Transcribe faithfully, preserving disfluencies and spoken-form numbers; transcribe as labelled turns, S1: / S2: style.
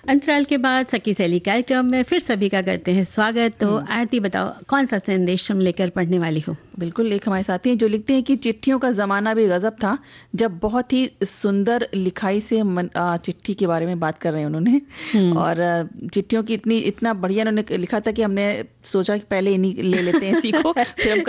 S1: अंतराल के बाद सखी सहेली कार्यक्रम में फिर सभी का करते हैं स्वागत। तो आरती बताओ, कौन सा संदेश हम लेकर पढ़ने वाली हो?
S2: बिल्कुल, एक हमारे साथी हैं जो लिखते हैं कि चिट्ठियों का ज़माना भी गजब था, जब बहुत ही सुंदर लिखाई से मन, आ, चिट्ठी के बारे में बात कर रहे हैं उन्होंने। और आ, चिट्ठियों की इतनी इतना बढ़िया उन्होंने लिखा था कि हमने सोचा कि पहले इन्हीं ले लेते हैं इसी को, फिर हम